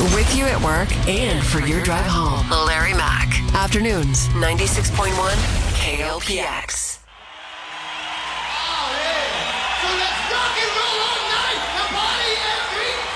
With you at work and for your drive home. Larry Mack. Afternoons, 96.1 KLPX.